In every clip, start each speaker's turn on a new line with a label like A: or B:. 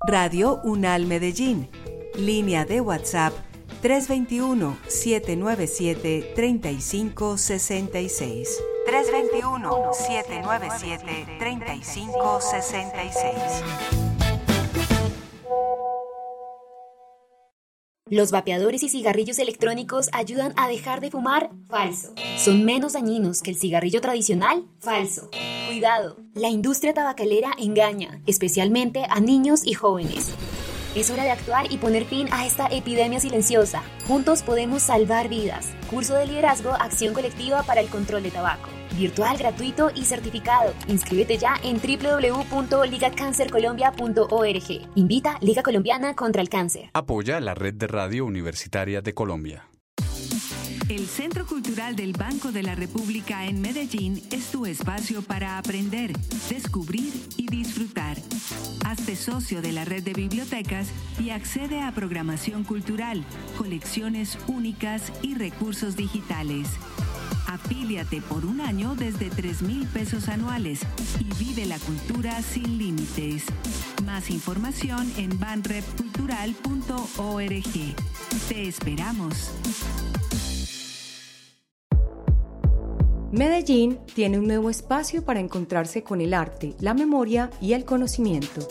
A: Radio UNAL Medellín. Línea de WhatsApp 321-797-3566. 321-797-3566.
B: ¿Los vapeadores y cigarrillos electrónicos ayudan a dejar de fumar? Falso. ¿Son menos dañinos que el cigarrillo tradicional? Falso. Cuidado, la industria tabacalera engaña, especialmente a niños y jóvenes. Es hora de actuar y poner fin a esta epidemia silenciosa. Juntos podemos salvar vidas. Curso de liderazgo, acción colectiva para el control de tabaco. Virtual, gratuito y certificado. Inscríbete ya en www.ligacancercolombia.org. Invita Liga Colombiana contra el Cáncer.
C: Apoya la Red de Radio Universitaria de Colombia.
D: El Centro Cultural del Banco de la República en Medellín es tu espacio para aprender, descubrir y disfrutar. Hazte socio de la red de bibliotecas y accede a programación cultural, colecciones únicas y recursos digitales. Afíliate por un año desde 3,000 pesos anuales y vive la cultura sin límites. Más información en banrepcultural.org. Te esperamos.
E: Medellín tiene un nuevo espacio para encontrarse con el arte, la memoria y el conocimiento.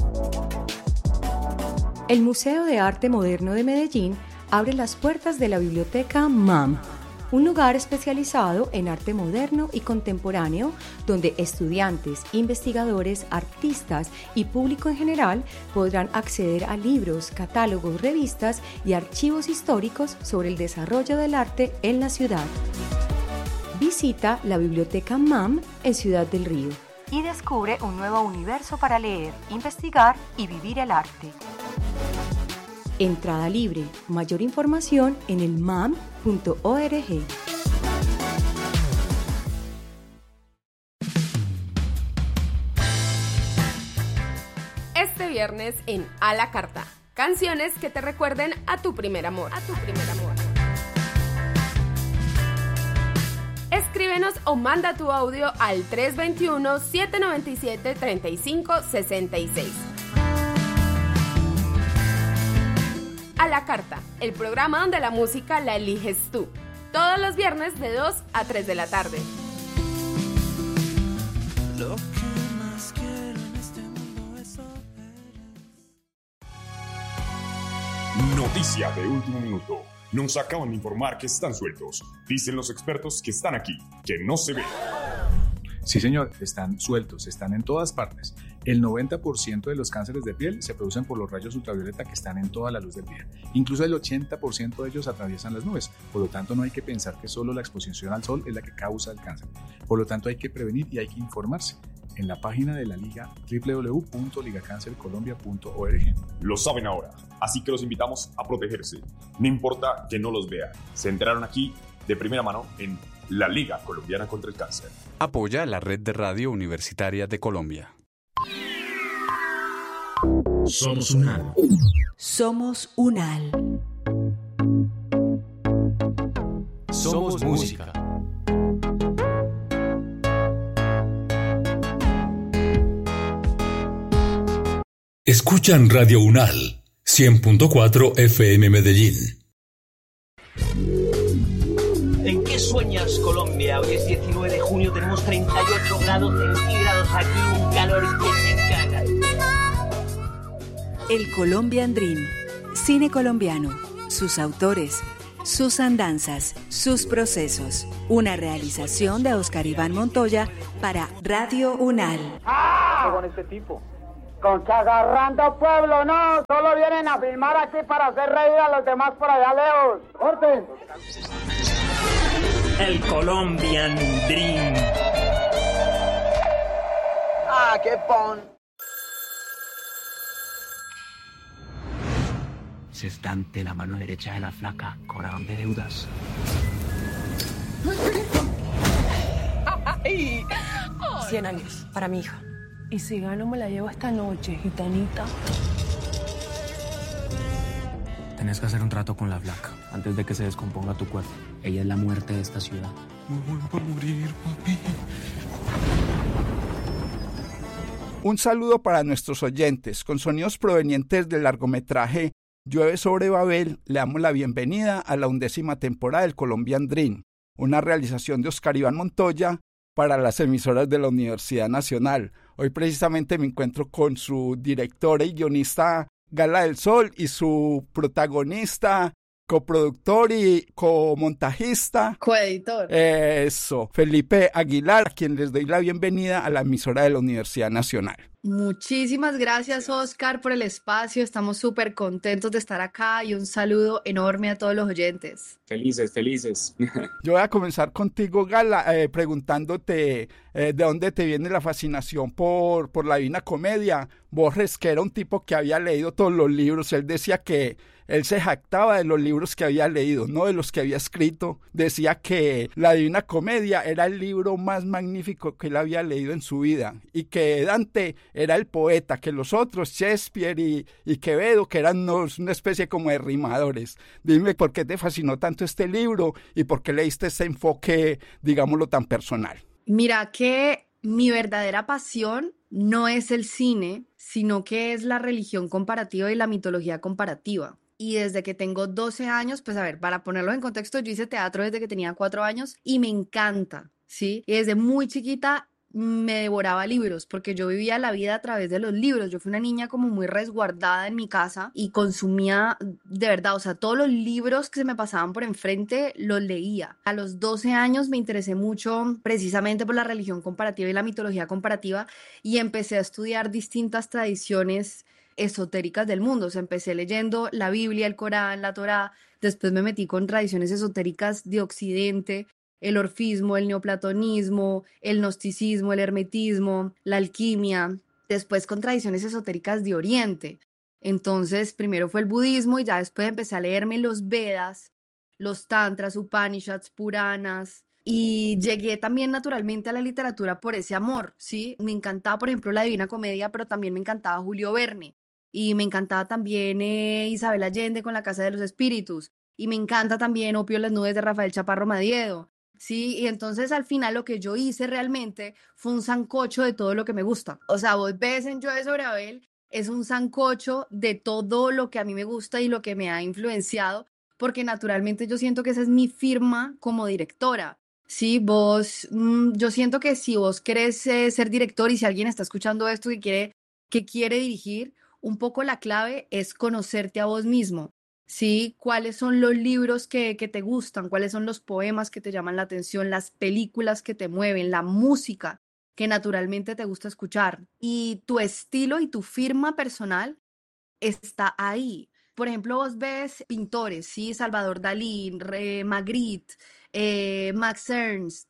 E: El Museo de Arte Moderno de Medellín abre las puertas de la biblioteca MAM, un lugar especializado en arte moderno y contemporáneo donde estudiantes, investigadores, artistas y público en general podrán acceder a libros, catálogos, revistas y archivos históricos sobre el desarrollo del arte en la ciudad. Visita la Biblioteca MAM en Ciudad del Río y descubre un nuevo universo para leer, investigar y vivir el arte. Entrada libre. Mayor información en el mam.org.
F: Este viernes en A la Carta, canciones que te recuerden a tu primer amor. Escríbenos o manda tu audio al 321-797-3566. A la Carta, el programa donde la música la eliges tú. Todos los viernes de 2 a 3 de la tarde.
G: Lo que más quiero en este mundo es
H: Noticia de último minuto. Nos acaban de informar que están sueltos. Dicen los expertos que están aquí, que no se ven.
I: Sí, señor, están sueltos, están en todas partes. El 90% de los cánceres de piel se producen por los rayos ultravioleta que están en toda la luz del día. Incluso el 80% de ellos atraviesan las nubes. Por lo tanto, no hay que pensar que solo la exposición al sol es la que causa el cáncer. Por lo tanto, hay que prevenir y hay que informarse. En la página de la Liga, www.ligacancercolombia.org.
H: Lo saben ahora, así que los invitamos a protegerse. No importa que no los vean. Se enteraron aquí de primera mano en la Liga Colombiana contra el Cáncer.
C: Apoya la Red de Radio Universitaria de Colombia.
J: Somos UNAL.
A: Somos UNAL.
J: Somos música. Escuchan Radio UNAL 100.4 FM Medellín.
K: ¿En qué sueñas, Colombia? Hoy es 19 de junio, tenemos 38 grados centígrados aquí, un calor que se caga.
A: El Colombian Dream. Cine colombiano. Sus autores, sus andanzas, sus procesos. Una realización de Oscar Iván Montoya para Radio UNAL.
L: ¡Ah! Con este tipo. Con que agarrando pueblo, no, solo vienen a filmar aquí para hacer reír a los demás por allá lejos. ¡Corten!
K: El Colombian Dream.
L: ¡Ah, qué pon!
M: Se está ante la mano derecha de la flaca, corazón de deudas.
N: 100 años para mi hija. Y si gano me la llevo esta noche, gitanita.
M: Tenés que hacer un trato con la flaca antes de que se descomponga tu cuerpo. Ella es la muerte de esta ciudad.
G: Me voy a morir, papi.
O: Un saludo para nuestros oyentes. Con sonidos provenientes del largometraje Llueve sobre Babel, le damos la bienvenida a la 11ª temporada del Colombian Dream, una realización de Oscar Iván Montoya para las emisoras de la Universidad Nacional. Hoy precisamente me encuentro con su directora y guionista Gala del Sol y su protagonista, coproductor y comontajista,
P: coeditor.
O: Eso, Felipe Aguilar, a quien les doy la bienvenida a la emisora de la Universidad Nacional.
P: Muchísimas gracias, Oscar, por el espacio. Estamos súper contentos de estar acá y un saludo enorme a todos los oyentes.
M: Felices.
O: Yo voy a comenzar contigo, Gala, preguntándote de dónde te viene la fascinación por la Divina Comedia. Borges, que era un tipo que había leído todos los libros, él decía que él se jactaba de los libros que había leído, no de los que había escrito. Decía que la Divina Comedia era el libro más magnífico que él había leído en su vida y que Dante era el poeta, que los otros, Shakespeare y Quevedo, que eran una especie como de rimadores. Dime por qué te fascinó tanto este libro y por qué le diste ese enfoque, digámoslo, tan personal.
P: Mira que mi verdadera pasión no es el cine, sino que es la religión comparativa y la mitología comparativa. Y desde que tengo 12 años, pues a ver, para ponerlo en contexto, yo hice teatro desde que tenía 4 años y me encanta, ¿sí? Y desde muy chiquita me devoraba libros porque yo vivía la vida a través de los libros. Yo fui una niña como muy resguardada en mi casa y consumía de verdad, o sea, todos los libros que se me pasaban por enfrente los leía. A los 12 años me interesé mucho precisamente por la religión comparativa y la mitología comparativa y empecé a estudiar distintas tradiciones esotéricas del mundo. O sea, empecé leyendo la Biblia, el Corán, la Torá, después me metí con tradiciones esotéricas de Occidente, el orfismo, el neoplatonismo, el gnosticismo, el hermetismo, la alquimia, después con tradiciones esotéricas de Oriente. Entonces, primero fue el budismo y ya después empecé a leerme los Vedas, los Tantras, Upanishads, Puranas, y llegué también naturalmente a la literatura por ese amor, ¿sí? Me encantaba, por ejemplo, la Divina Comedia, pero también me encantaba Julio Verne. Y me encantaba también Isabel Allende con La Casa de los Espíritus. Y me encanta también Opio en las Nubes de Rafael Chaparro Madiedo. Sí, y entonces al final lo que yo hice realmente fue un sancocho de todo lo que me gusta. O sea, vos ves en Llueve sobre Babel, es un sancocho de todo lo que a mí me gusta y lo que me ha influenciado, porque naturalmente yo siento que esa es mi firma como directora. Sí, yo siento que si vos querés ser director y si alguien está escuchando esto que quiere dirigir, un poco la clave es conocerte a vos mismo, ¿sí? ¿Cuáles son los libros que te gustan? ¿Cuáles son los poemas que te llaman la atención? Las películas que te mueven, la música que naturalmente te gusta escuchar. Y tu estilo y tu firma personal está ahí. Por ejemplo, vos ves pintores, ¿sí? Salvador Dalí, Magritte, Max Ernst,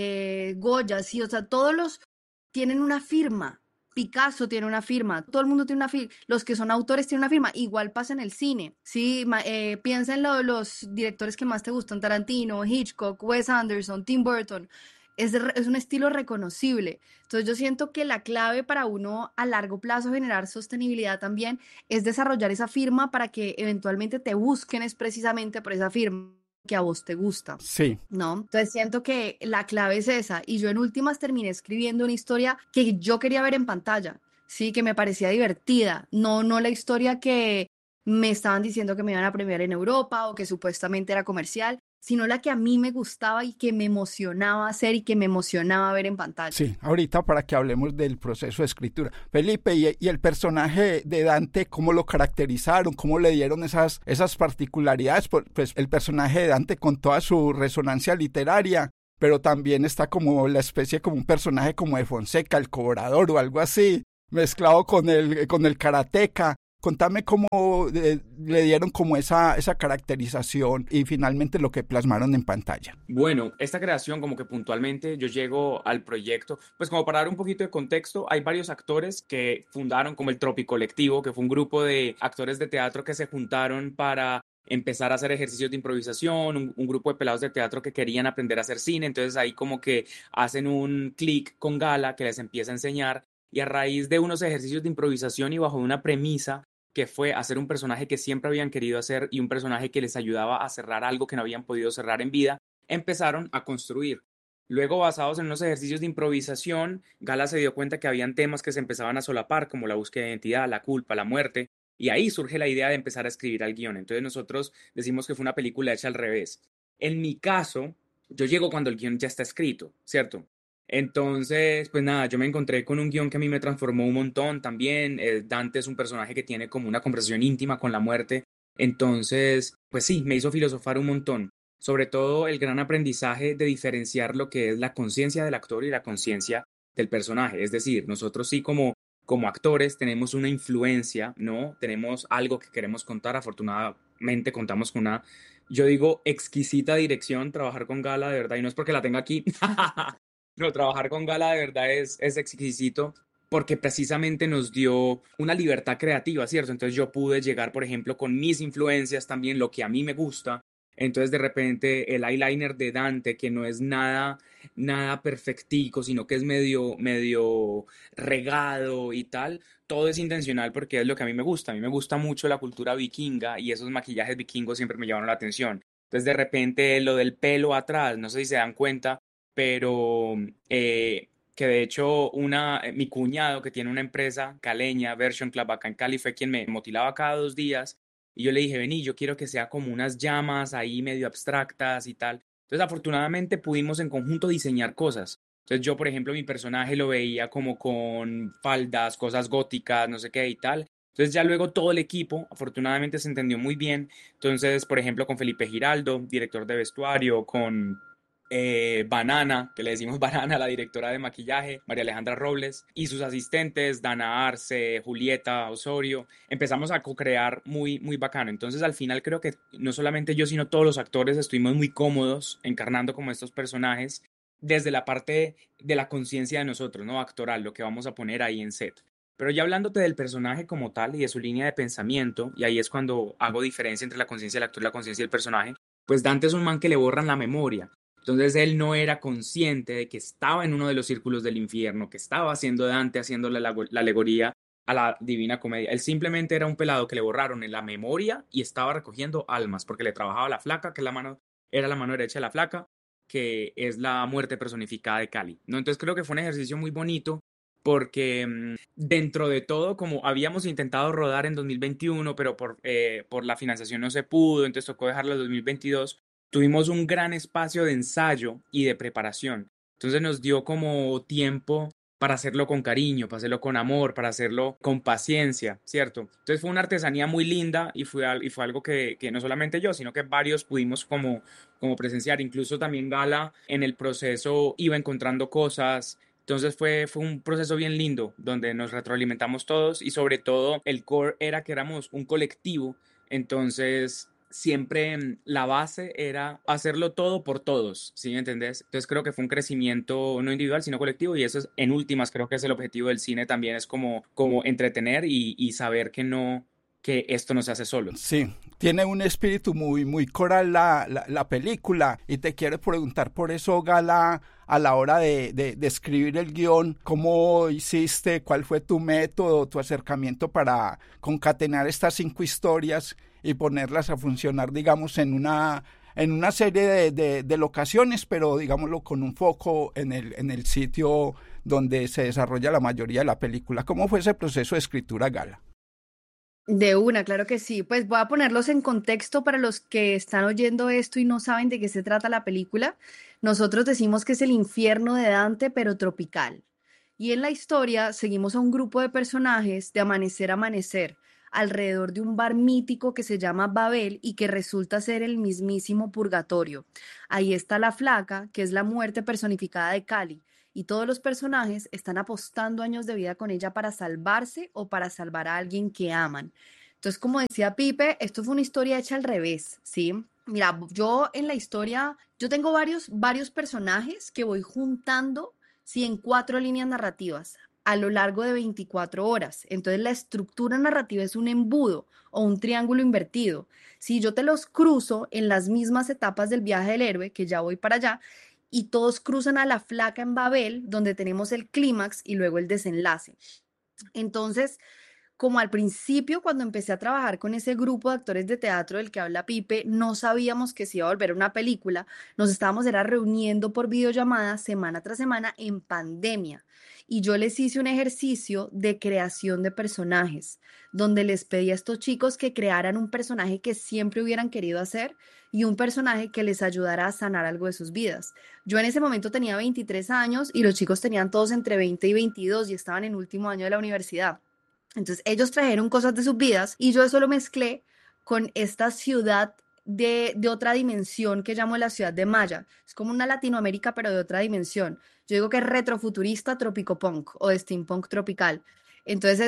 P: Goya, ¿sí? O sea, todos tienen una firma. Picasso tiene una firma, todo el mundo tiene una firma, los que son autores tienen una firma, igual pasa en el cine, ¿sí? Piensa en los directores que más te gustan, Tarantino, Hitchcock, Wes Anderson, Tim Burton, es un estilo reconocible. Entonces yo siento que la clave para uno a largo plazo generar sostenibilidad también es desarrollar esa firma para que eventualmente te busquen es precisamente por esa firma que a vos te gusta.
O: Sí.
P: ¿No? Entonces siento que la clave es esa. Y yo en últimas terminé escribiendo una historia que yo quería ver en pantalla, sí, que me parecía divertida. No la historia que me estaban diciendo que me iban a premiar en Europa o que supuestamente era comercial, sino la que a mí me gustaba y que me emocionaba hacer y que me emocionaba ver en pantalla.
O: Sí, ahorita para que hablemos del proceso de escritura. Felipe, y el personaje de Dante, ¿cómo lo caracterizaron? ¿Cómo le dieron esas particularidades? Pues el personaje de Dante con toda su resonancia literaria, pero también está como la especie, como un personaje como de Fonseca, el cobrador o algo así, mezclado con el karateca. Contame cómo le dieron como esa caracterización y finalmente lo que plasmaron en pantalla.
M: Bueno, esta creación como que puntualmente yo llego al proyecto, pues como para dar un poquito de contexto, hay varios actores que fundaron como el Tropi Colectivo, que fue un grupo de actores de teatro que se juntaron para empezar a hacer ejercicios de improvisación, un grupo de pelados de teatro que querían aprender a hacer cine, entonces ahí como que hacen un clic con Gala que les empieza a enseñar. Y a raíz de unos ejercicios de improvisación y bajo una premisa que fue hacer un personaje que siempre habían querido hacer y un personaje que les ayudaba a cerrar algo que no habían podido cerrar en vida, empezaron a construir. Luego, basados en unos ejercicios de improvisación, Gala se dio cuenta que habían temas que se empezaban a solapar, como la búsqueda de identidad, la culpa, la muerte, y ahí surge la idea de empezar a escribir al guión. Entonces nosotros decimos que fue una película hecha al revés. En mi caso, yo llego cuando el guión ya está escrito, ¿cierto? Entonces, pues nada, yo me encontré con un guión que a mí me transformó un montón también. Dante es un personaje que tiene como una conversación íntima con la muerte. Entonces, pues sí, me hizo filosofar un montón. Sobre todo el gran aprendizaje de diferenciar lo que es la conciencia del actor y la conciencia del personaje. Es decir, nosotros sí como actores tenemos una influencia, ¿no? Tenemos algo que queremos contar. Afortunadamente contamos con una, yo digo, exquisita dirección. Trabajar con Gala, de verdad, y no es porque la tenga aquí, no, trabajar con Gala de verdad es exquisito porque precisamente nos dio una libertad creativa, ¿cierto? Entonces yo pude llegar, por ejemplo, con mis influencias también, lo que a mí me gusta. Entonces de repente el eyeliner de Dante, que no es nada perfectico, sino que es medio regado y tal, todo es intencional porque es lo que a mí me gusta. A mí me gusta mucho la cultura vikinga y esos maquillajes vikingos siempre me llamaron la atención. Entonces de repente lo del pelo atrás, no sé si se dan cuenta, pero que de hecho mi cuñado que tiene una empresa caleña, Version Club acá en Cali, fue quien me motilaba cada 2 días y yo le dije, vení, yo quiero que sea como unas llamas ahí medio abstractas y tal. Entonces afortunadamente pudimos en conjunto diseñar cosas. Entonces yo, por ejemplo, mi personaje lo veía como con faldas, cosas góticas, no sé qué y tal. Entonces ya luego todo el equipo afortunadamente se entendió muy bien. Entonces, por ejemplo, con Felipe Giraldo, director de vestuario, con Banana, que le decimos Banana, la directora de maquillaje, María Alejandra Robles, y sus asistentes, Dana Arce, Julieta Osorio, empezamos a co-crear muy bacano. Entonces al final creo que no solamente yo, sino todos los actores estuvimos muy cómodos encarnando como estos personajes desde la parte de la conciencia de nosotros, ¿no? Actoral, lo que vamos a poner ahí en set. Pero ya hablándote del personaje como tal y de su línea de pensamiento, y ahí es cuando hago diferencia entre la conciencia del actor y la conciencia del personaje, pues Dante es un man que le borran la memoria. Entonces él no era consciente de que estaba en uno de los círculos del infierno, que estaba haciendo Dante, haciendo la alegoría a la Divina Comedia. Él simplemente era un pelado que le borraron en la memoria y estaba recogiendo almas, porque le trabajaba a la flaca, que era la mano derecha de la flaca, que es la muerte personificada de Cali, ¿no? Entonces creo que fue un ejercicio muy bonito, porque dentro de todo, como habíamos intentado rodar en 2021, pero por la financiación no se pudo, entonces tocó dejarlo en 2022, tuvimos un gran espacio de ensayo y de preparación. Entonces nos dio como tiempo para hacerlo con cariño, para hacerlo con amor, para hacerlo con paciencia, ¿cierto? Entonces fue una artesanía muy linda y fue algo que no solamente yo, sino que varios pudimos como presenciar. Incluso también Gala en el proceso iba encontrando cosas. Entonces fue un proceso bien lindo donde nos retroalimentamos todos y sobre todo el core era que éramos un colectivo. Entonces siempre la base era hacerlo todo por todos, ¿sí me entendés? Entonces creo que fue un crecimiento no individual, sino colectivo y eso es, en últimas, creo que es el objetivo del cine también, es como entretener y saber que esto no se hace solo.
O: Sí, tiene un espíritu muy coral la película y te quiero preguntar por eso, Gala, a la hora de escribir el guión, ¿cómo hiciste? ¿Cuál fue tu método, tu acercamiento para concatenar estas 5 historias y ponerlas a funcionar, digamos, en una serie de locaciones, pero digámoslo con un foco en el sitio donde se desarrolla la mayoría de la película? ¿Cómo fue ese proceso de escritura, Gala?
P: De una, claro que sí. Pues voy a ponerlos en contexto para los que están oyendo esto y no saben de qué se trata la película. Nosotros decimos que es el infierno de Dante, pero tropical. Y en la historia seguimos a un grupo de personajes de amanecer a amanecer, alrededor de un bar mítico que se llama Babel y que resulta ser el mismísimo purgatorio. Ahí está la flaca, que es la muerte personificada de Cali, y todos los personajes están apostando años de vida con ella para salvarse o para salvar a alguien que aman. Entonces, como decía Pipe, esto fue una historia hecha al revés, ¿sí? Mira, yo en la historia, yo tengo varios personajes que voy juntando, sí, en 4 líneas narrativas a lo largo de 24 horas. Entonces la estructura narrativa es un embudo o un triángulo invertido. Si yo te los cruzo en las mismas etapas del viaje del héroe, que ya voy para allá, y todos cruzan a la flaca en Babel, donde tenemos el clímax y luego el desenlace. Entonces, como al principio, cuando empecé a trabajar con ese grupo de actores de teatro del que habla Pipe, no sabíamos que se iba a volver una película. Nos estábamos reuniendo por videollamada semana tras semana en pandemia. Y yo les hice un ejercicio de creación de personajes, donde les pedí a estos chicos que crearan un personaje que siempre hubieran querido hacer y un personaje que les ayudara a sanar algo de sus vidas. Yo en ese momento tenía 23 años y los chicos tenían todos entre 20 y 22 y estaban en último año de la universidad. Entonces ellos trajeron cosas de sus vidas y yo eso lo mezclé con esta ciudad de otra dimensión que llamo la ciudad de Maya. Es como una Latinoamérica pero de otra dimensión. Yo digo que es retrofuturista tropicopunk o de steampunk tropical. Entonces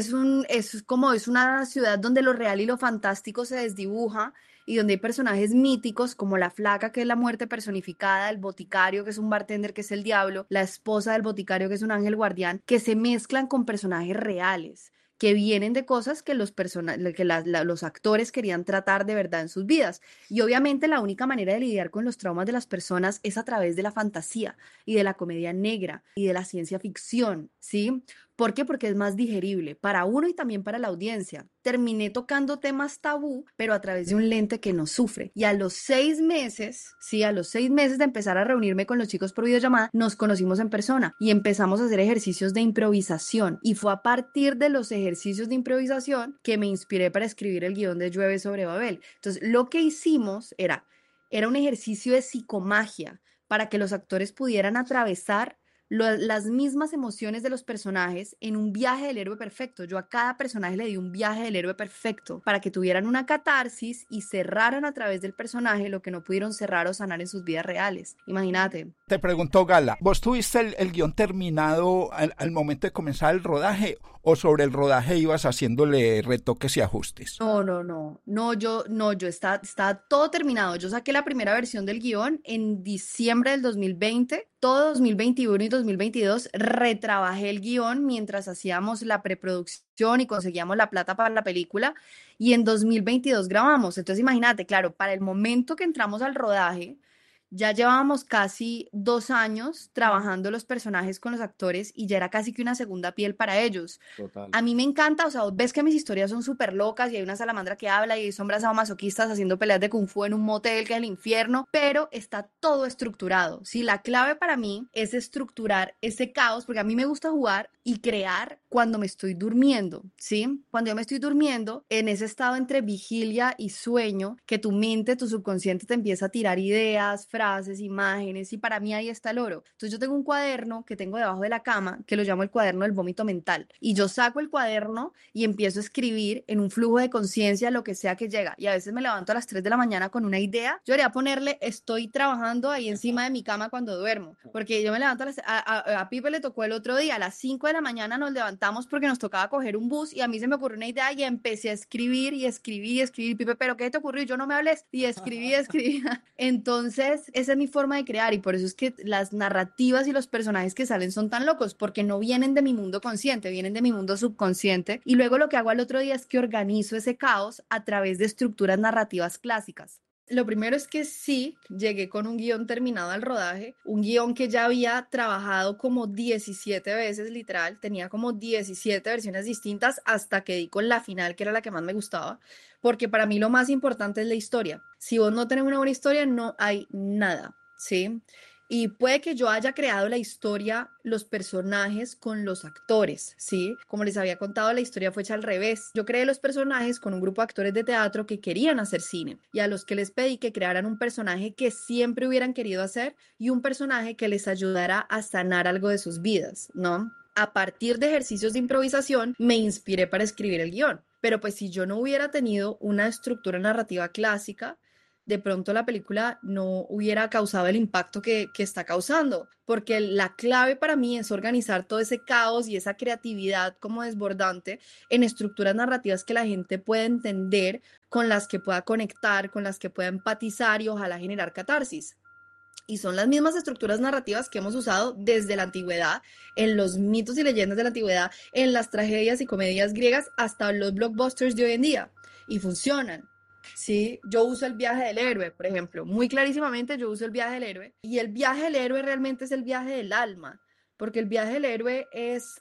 P: es una ciudad donde lo real y lo fantástico se desdibuja y donde hay personajes míticos como la flaca, que es la muerte personificada, el boticario, que es un bartender, que es el diablo, la esposa del boticario, que es un ángel guardián, que se mezclan con personajes reales, que vienen de cosas que los actores querían tratar de verdad en sus vidas. Y obviamente la única manera de lidiar con los traumas de las personas es a través de la fantasía y de la comedia negra y de la ciencia ficción, ¿sí? ¿Por qué? Porque es más digerible para uno y también para la audiencia. Terminé tocando temas tabú, pero a través de un lente que no sufre. Y a los 6 meses, sí, a los 6 meses de empezar a reunirme con los chicos por videollamada, nos conocimos en persona y empezamos a hacer ejercicios de improvisación. Y fue a partir de los ejercicios de improvisación que me inspiré para escribir el guión de Llueve sobre Babel. Entonces, lo que hicimos era un ejercicio de psicomagia para que los actores pudieran atravesar las mismas emociones de los personajes en un viaje del héroe perfecto. Yo a cada personaje le di un viaje del héroe perfecto para que tuvieran una catarsis y cerraran a través del personaje lo que no pudieron cerrar o sanar en sus vidas reales. Imagínate.
O: Te pregunto, Gala, ¿vos tuviste el guión terminado al momento de comenzar el rodaje o sobre el rodaje ibas haciéndole retoques y ajustes?
P: No, yo está todo terminado. Yo saqué la primera versión del guión en diciembre del 2020. Todo 2021 y 2022 retrabajé el guión mientras hacíamos la preproducción y conseguíamos la plata para la película, y en 2022 grabamos. Entonces imagínate, claro, para el momento que entramos al rodaje ya llevábamos casi 2 años trabajando los personajes con los actores y ya era casi que una segunda piel para ellos.
I: Total.
P: A mí me encanta, o sea, vos ves que mis historias son súper locas y hay una salamandra que habla y hay sombras sadomasoquistas haciendo peleas de kung fu en un motel que es el infierno, pero está todo estructurado. Sí, la clave para mí es estructurar ese caos, porque a mí me gusta jugar y crear cuando me estoy durmiendo, ¿sí? Cuando yo me estoy durmiendo, en ese estado entre vigilia y sueño, que tu mente, tu subconsciente te empieza a tirar ideas, frases, imágenes, y para mí ahí está el oro. Entonces yo tengo un cuaderno que tengo debajo de la cama, que lo llamo el cuaderno del vómito mental, y yo saco el cuaderno y empiezo a escribir en un flujo de conciencia lo que sea que llega, y a veces me levanto a las 3 de la mañana con una idea. Yo debería ponerle estoy trabajando ahí encima de mi cama cuando duermo, porque yo me levanto a Pipe le tocó el otro día, a las 5 de la mañana nos levantamos porque nos tocaba coger un bus y a mí se me ocurrió una idea y empecé a escribir y escribir y escribir. Pipe, ¿pero qué te ocurrió? Yo no me hables, y escribí. Entonces esa es mi forma de crear, y por eso es que las narrativas y los personajes que salen son tan locos, porque no vienen de mi mundo consciente, vienen de mi mundo subconsciente, y luego lo que hago al otro día es que organizo ese caos a través de estructuras narrativas clásicas. Lo primero es que sí, llegué con un guión terminado al rodaje, un guión que ya había trabajado como 17 veces, literal, tenía como 17 versiones distintas hasta que di con la final, que era la que más me gustaba, porque para mí lo más importante es la historia. Si vos no tenés una buena historia, no hay nada, ¿sí? Y puede que yo haya creado la historia, los personajes con los actores, ¿sí? Como les había contado, la historia fue hecha al revés. Yo creé los personajes con un grupo de actores de teatro que querían hacer cine y a los que les pedí que crearan un personaje que siempre hubieran querido hacer y un personaje que les ayudara a sanar algo de sus vidas, ¿no? A partir de ejercicios de improvisación me inspiré para escribir el guión. Pero pues si yo no hubiera tenido una estructura narrativa clásica, de pronto la película no hubiera causado el impacto que está causando, porque la clave para mí es organizar todo ese caos y esa creatividad como desbordante en estructuras narrativas que la gente pueda entender, con las que pueda conectar, con las que pueda empatizar y ojalá generar catarsis. Y son las mismas estructuras narrativas que hemos usado desde la antigüedad, en los mitos y leyendas de la antigüedad, en las tragedias y comedias griegas, hasta los blockbusters de hoy en día, y funcionan. Sí, yo uso el viaje del héroe, por ejemplo, muy clarísimamente yo uso el viaje del héroe, y el viaje del héroe realmente es el viaje del alma, porque el viaje del héroe es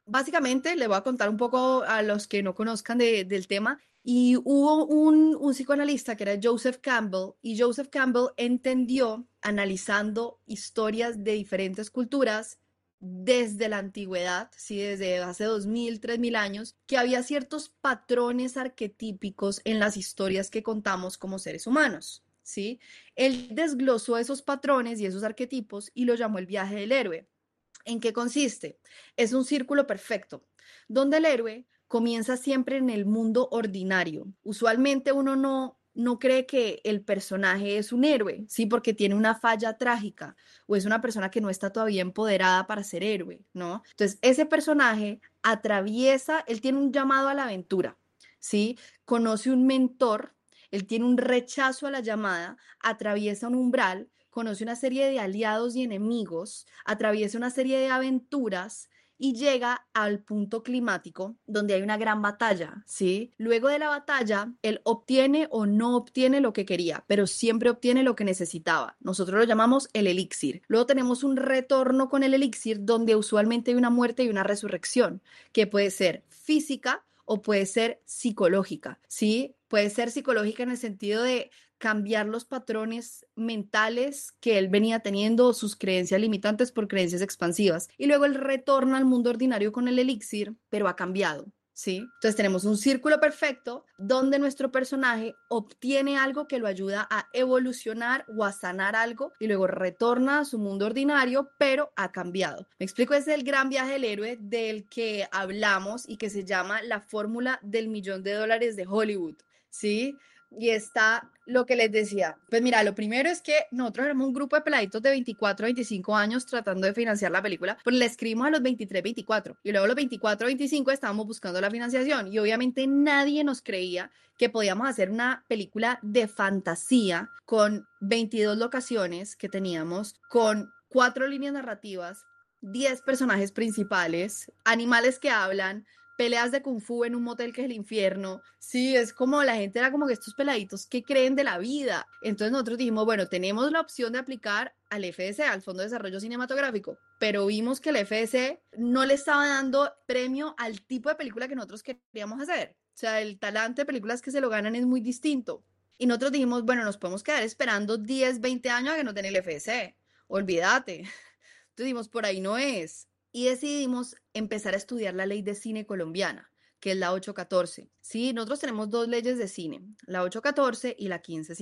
P: básicamente le voy a contar un poco a los que no conozcan del tema. Y hubo un psicoanalista que era Joseph Campbell, y Joseph Campbell entendió, analizando historias de diferentes culturas desde la antigüedad, ¿sí? Desde hace 2000, 3000 años, que había ciertos patrones arquetípicos en las historias que contamos como seres humanos, ¿sí? Él desglosó esos patrones y esos arquetipos y lo llamó el viaje del héroe. ¿En qué consiste? Es un círculo perfecto, donde el héroe comienza siempre en el mundo ordinario. Usualmente uno no cree que el personaje es un héroe, ¿sí? Porque tiene una falla trágica o es una persona que no está todavía empoderada para ser héroe, ¿no? Entonces, ese personaje atraviesa, él tiene un llamado a la aventura, ¿sí? Conoce un mentor, él tiene un rechazo a la llamada, atraviesa un umbral, conoce una serie de aliados y enemigos, atraviesa una serie de aventuras y llega al punto climático donde hay una gran batalla, ¿sí? Luego de la batalla, él obtiene o no obtiene lo que quería, pero siempre obtiene lo que necesitaba. Nosotros lo llamamos el elixir. Luego tenemos un retorno con el elixir donde usualmente hay una muerte y una resurrección, que puede ser física o puede ser psicológica, ¿sí? Puede ser psicológica en el sentido de cambiar los patrones mentales que él venía teniendo, sus creencias limitantes por creencias expansivas. Y luego él retorna al mundo ordinario con el elixir, pero ha cambiado, ¿sí? Entonces tenemos un círculo perfecto donde nuestro personaje obtiene algo que lo ayuda a evolucionar o a sanar algo y luego retorna a su mundo ordinario, pero ha cambiado. Me explico, es el gran viaje del héroe del que hablamos y que se llama la fórmula del $1.000.000 de Hollywood, ¿sí? Y está lo que les decía. Pues mira, lo primero es que nosotros éramos un grupo de peladitos de 24 a 25 años tratando de financiar la película, pues la escribimos a los 23, 24 y luego a los 24, 25 estábamos buscando la financiación y obviamente nadie nos creía que podíamos hacer una película de fantasía con 22 locaciones que teníamos, con 4 líneas narrativas, 10 personajes principales, animales que hablan, peleas de kung fu en un motel que es el infierno. Sí, es como la gente era como que estos peladitos que creen de la vida. Entonces nosotros dijimos, bueno, tenemos la opción de aplicar al FDC, al Fondo de Desarrollo Cinematográfico, pero vimos que el FDC no le estaba dando premio al tipo de película que nosotros queríamos hacer. O sea, el talante de películas que se lo ganan es muy distinto. Y nosotros dijimos, bueno, nos podemos quedar esperando 10, 20 años a que nos den el FDC. Olvídate. Entonces dijimos, por ahí no es. Y decidimos empezar a estudiar la ley de cine colombiana, que es la 814. Sí, nosotros tenemos 2 leyes de cine, la 814 y la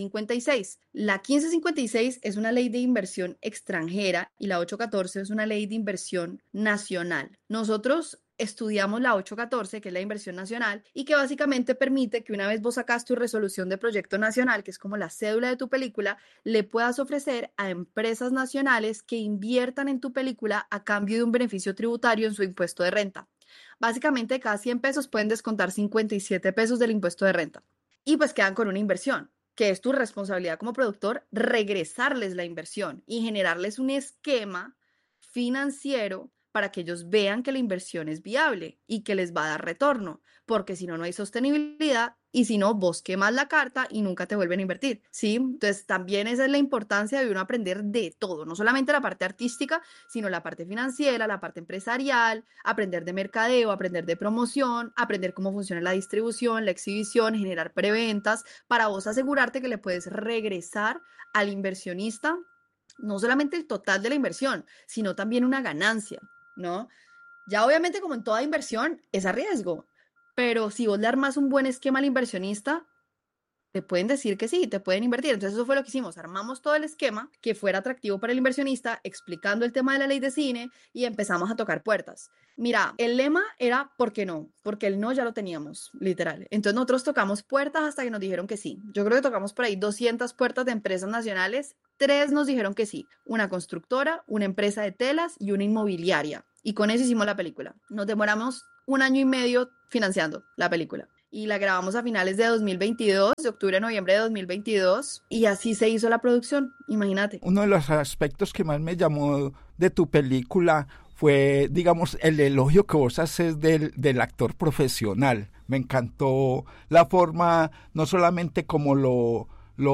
P: 1556. La 1556 es una ley de inversión extranjera y la 814 es una ley de inversión nacional. Nosotros estudiamos la 814, que es la inversión nacional, y que básicamente permite que una vez vos sacas tu resolución de proyecto nacional, que es como la cédula de tu película, le puedas ofrecer a empresas nacionales que inviertan en tu película a cambio de un beneficio tributario en su impuesto de renta. Básicamente, cada 100 pesos pueden descontar 57 pesos del impuesto de renta. Y pues quedan con una inversión, que es tu responsabilidad como productor regresarles la inversión y generarles un esquema financiero para que ellos vean que la inversión es viable y que les va a dar retorno, porque si no, no hay sostenibilidad y si no, vos quemas la carta y nunca te vuelven a invertir, ¿sí? Entonces, también esa es la importancia de uno aprender de todo, no solamente la parte artística, sino la parte financiera, la parte empresarial, aprender de mercadeo, aprender de promoción, aprender cómo funciona la distribución, la exhibición, generar preventas, para vos asegurarte que le puedes regresar al inversionista no solamente el total de la inversión, sino también una ganancia, ¿no? Ya obviamente, como en toda inversión, es a riesgo, pero si vos le armas un buen esquema al inversionista, te pueden decir que sí, te pueden invertir. Entonces eso fue lo que hicimos, armamos todo el esquema que fuera atractivo para el inversionista, explicando el tema de la ley de cine y empezamos a tocar puertas. Mira, el lema era ¿por qué no? Porque el no ya lo teníamos, literal. Entonces nosotros tocamos puertas hasta que nos dijeron que sí. Yo creo que tocamos por ahí 200 puertas de empresas nacionales, 3 nos dijeron que sí, una constructora, una empresa de telas y una inmobiliaria. Y con eso hicimos la película. Nos demoramos 1 año y medio financiando la película. Y la grabamos a finales de 2022, de octubre a noviembre de 2022, y así se hizo la producción, imagínate.
O: Uno de los aspectos que más me llamó de tu película fue, digamos, el elogio que vos haces del actor profesional. Me encantó la forma, no solamente como lo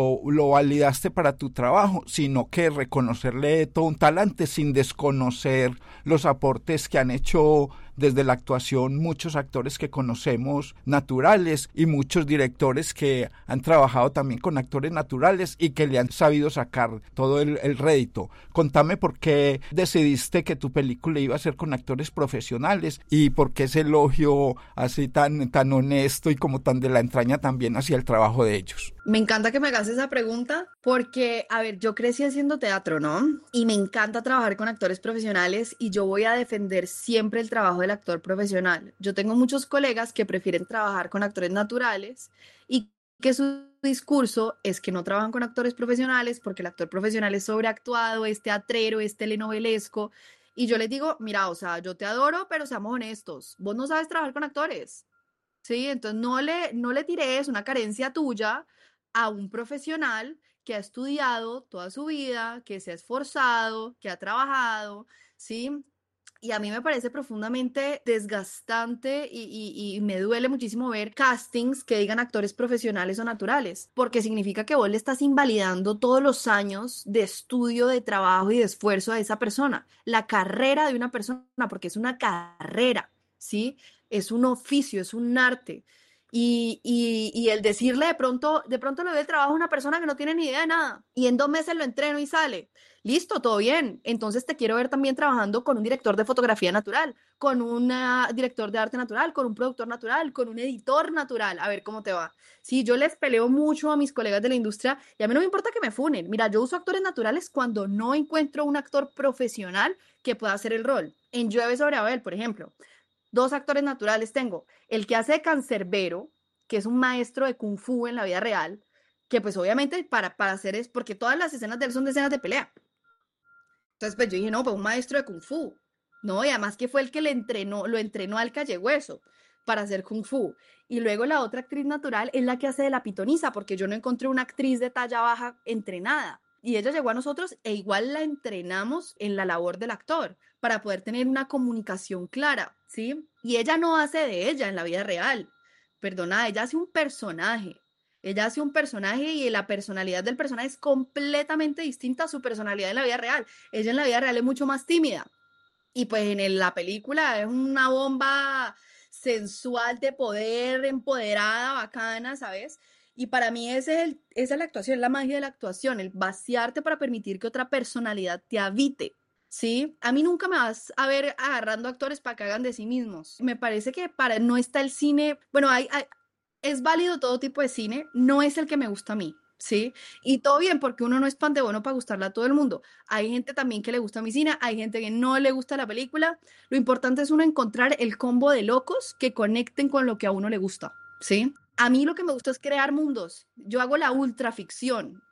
O: validaste para tu trabajo, sino que reconocerle todo un talante sin desconocer los aportes que han hecho desde la actuación, muchos actores que conocemos naturales y muchos directores que han trabajado también con actores naturales y que le han sabido sacar todo el rédito. Contame por qué decidiste que tu película iba a ser con actores profesionales y por qué ese elogio así tan honesto y como tan de la entraña también hacia el trabajo de ellos.
P: Me encanta que me hagas esa pregunta porque, a ver, yo crecí haciendo teatro, ¿no? Y me encanta trabajar con actores profesionales y yo voy a defender siempre el trabajo del actor profesional. Yo tengo muchos colegas que prefieren trabajar con actores naturales y que su discurso es que no trabajan con actores profesionales porque el actor profesional es sobreactuado, es teatrero, es telenovelesco. Y yo les digo, mira, o sea, yo te adoro, pero seamos honestos, vos no sabes trabajar con actores, ¿sí? Entonces no le tires una carencia tuya a un profesional que ha estudiado toda su vida, que se ha esforzado, que ha trabajado, ¿sí? Y a mí me parece profundamente desgastante y me duele muchísimo ver castings que digan actores profesionales o naturales, porque significa que vos le estás invalidando todos los años de estudio, de trabajo y de esfuerzo a esa persona, la carrera de una persona, porque es una carrera, ¿sí? Es un oficio, es un arte. Y el decirle de pronto le doy el trabajo a una persona que no tiene ni idea de nada y en 2 meses lo entreno y sale. Listo, todo bien. Entonces te quiero ver también trabajando con un director de fotografía natural, con un director de arte natural, con un productor natural, con un editor natural. A ver cómo te va. Sí, yo les peleo mucho a mis colegas de la industria y a mí no me importa que me funen. Mira, yo uso actores naturales cuando no encuentro un actor profesional que pueda hacer el rol. En Llueve sobre Abel, por ejemplo. 2 actores naturales tengo, el que hace de cancerbero, que es un maestro de Kung Fu en la vida real, que pues obviamente para hacer es, porque todas las escenas de él son de escenas de pelea. Entonces pues yo dije, no, pues un maestro de Kung Fu, ¿no? Y además que fue el que lo entrenó al Callehueso para hacer Kung Fu. Y luego la otra actriz natural es la que hace de la pitonisa, porque yo no encontré una actriz de talla baja entrenada. Y ella llegó a nosotros e igual la entrenamos en la labor del actor para poder tener una comunicación clara, ¿sí? Y ella no hace de ella en la vida real, perdona, ella hace un personaje. Ella hace un personaje y la personalidad del personaje es completamente distinta a su personalidad en la vida real. Ella en la vida real es mucho más tímida. Y pues en la película es una bomba sensual de poder, empoderada, bacana, ¿sabes? Y para mí esa es la actuación, es la magia de la actuación, el vaciarte para permitir que otra personalidad te habite, ¿sí? A mí nunca me vas a ver agarrando actores para que hagan de sí mismos. Me parece que no está el cine, bueno, es válido todo tipo de cine, no es el que me gusta a mí, ¿sí? Y todo bien, porque uno no es pan de bono para gustarle a todo el mundo. Hay gente también que le gusta mi cine, hay gente que no le gusta la película. Lo importante es uno encontrar el combo de locos que conecten con lo que a uno le gusta, ¿sí? A mí lo que me gusta es crear mundos. Yo hago la ultraficción,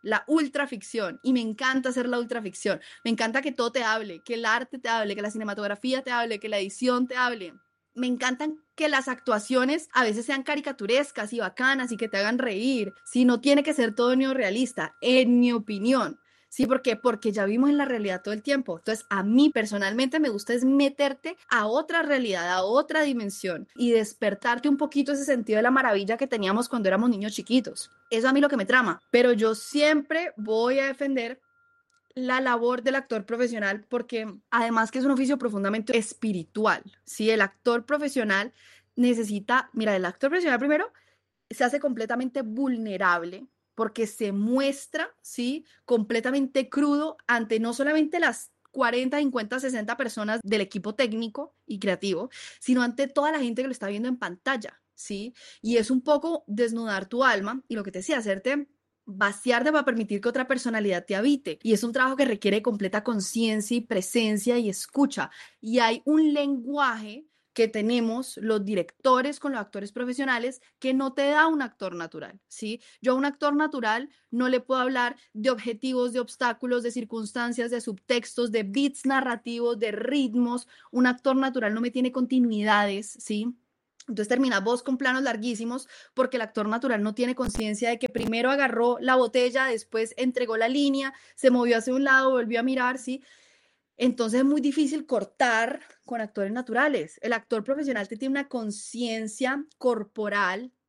P: y me encanta hacer la ultraficción. Me encanta que todo te hable, que el arte te hable, que la cinematografía te hable, que la edición te hable. Me encantan que las actuaciones a veces sean caricaturescas y bacanas y que te hagan reír. Sí, no tiene que ser todo neorrealista, en mi opinión. Sí, ¿por qué? Porque ya vimos en la realidad todo el tiempo. Entonces, a mí personalmente me gusta es meterte a otra realidad, a otra dimensión y despertarte un poquito ese sentido de la maravilla que teníamos cuando éramos niños chiquitos. Eso a mí lo que me trama. Pero yo siempre voy a defender la labor del actor profesional porque además que es un oficio profundamente espiritual. Sí, el actor profesional necesita, mira, el actor profesional primero se hace completamente vulnerable porque se muestra, ¿sí? Completamente crudo ante no solamente las 40, 50, 60 personas del equipo técnico y creativo, sino ante toda la gente que lo está viendo en pantalla, ¿sí? Y es un poco desnudar tu alma y lo que te decía, vaciarte para permitir que otra personalidad te habite. Y es un trabajo que requiere completa conciencia y presencia y escucha. Y hay un lenguaje que tenemos los directores con los actores profesionales que no te da un actor natural, ¿sí? Yo a un actor natural no le puedo hablar de objetivos, de obstáculos, de circunstancias, de subtextos, de beats narrativos, de ritmos. Un actor natural no me tiene continuidades, ¿sí? Entonces terminas vos con planos larguísimos porque el actor natural no tiene conciencia de que primero agarró la botella, después entregó la línea, se movió hacia un lado, volvió a mirar, ¿sí? Entonces es muy difícil cortar con actores naturales. El actor profesional te tiene una conciencia corporal,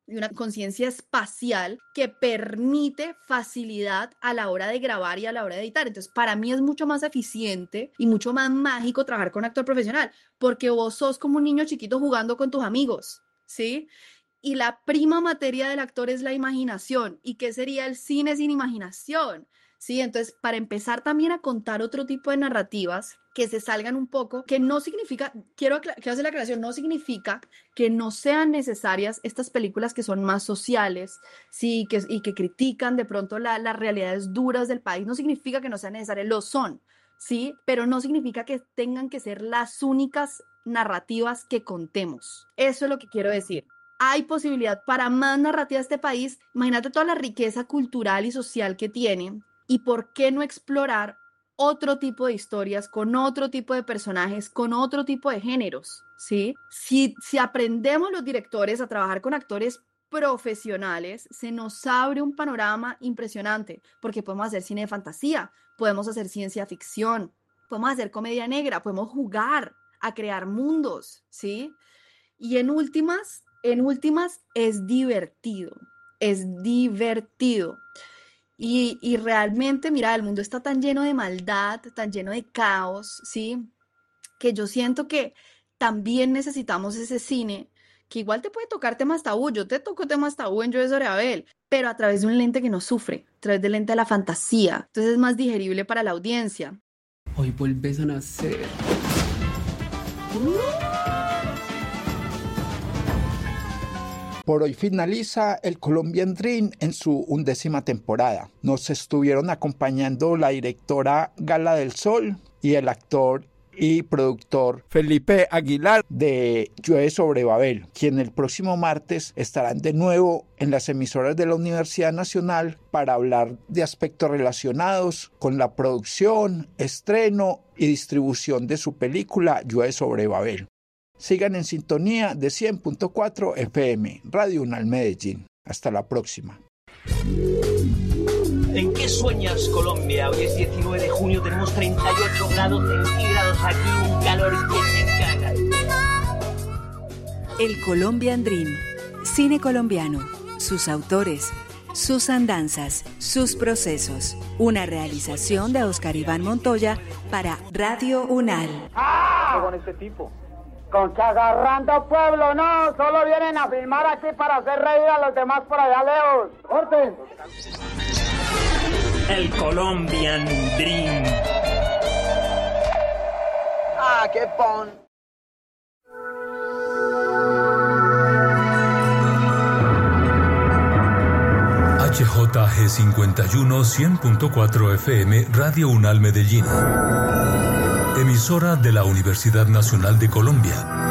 P: y una conciencia espacial que permite facilidad a la hora de grabar y a la hora de editar. Entonces, para mí es mucho más eficiente y mucho más mágico trabajar con actor profesional, porque vos sos como un niño chiquito jugando con tus amigos, ¿sí? Y la prima materia del actor es la imaginación. ¿Y qué sería el cine sin imaginación? Sí, entonces, para empezar también a contar otro tipo de narrativas que se salgan un poco, que no significa, quiero hacer la aclaración, no significa que no sean necesarias estas películas que son más sociales, sí, y que critican de pronto las realidades duras del país, no significa que no sean necesarias, lo son, sí, pero no significa que tengan que ser las únicas narrativas que contemos. Eso es lo que quiero decir. Hay posibilidad para más narrativas de este país. Imagínate toda la riqueza cultural y social que tiene. ¿Y por qué no explorar otro tipo de historias, con otro tipo de personajes, con otro tipo de géneros? ¿Sí? Si aprendemos los directores a trabajar con actores profesionales, se nos abre un panorama impresionante, porque podemos hacer cine de fantasía, podemos hacer ciencia ficción, podemos hacer comedia negra, podemos jugar a crear mundos, ¿sí? Y en últimas es divertido. Y realmente, mira, el mundo está tan lleno de maldad, tan lleno de caos, ¿sí? Que yo siento que también necesitamos ese cine, que igual te puede tocar temas tabú. Yo te toco temas tabú en Yo de Abel, pero a través de un lente que no sufre, a través del lente de la fantasía. Entonces es más digerible para la audiencia.
Q: Hoy vuelves a nacer.
O: Por hoy finaliza el Colombian Dream en su 11ª temporada. Nos estuvieron acompañando la directora Gala del Sol y el actor y productor Felipe Aguilar de Llueve sobre Babel, quien el próximo martes estarán de nuevo en las emisoras de la Universidad Nacional para hablar de aspectos relacionados con la producción, estreno y distribución de su película Llueve sobre Babel. Sigan en sintonía de 100.4 FM, Radio UNAL Medellín. Hasta la próxima.
K: ¿En qué sueñas, Colombia? Hoy es 19 de junio, tenemos 38 grados centígrados aquí, un calor que te caga.
A: El Colombian Dream, cine colombiano, sus autores, sus andanzas, sus procesos. Una realización de Oscar Iván Montoya para Radio UNAL.
L: ¡Ah! Con este tipo. Con que agarrando pueblo, no, solo vienen a filmar aquí para hacer reír a los demás por allá lejos. ¡Orden!
K: El Colombian Dream.
L: ¡Ah, qué pon!
J: HJG 51 100.4 FM Radio UNAL Medellín. Emisora de la Universidad Nacional de Colombia.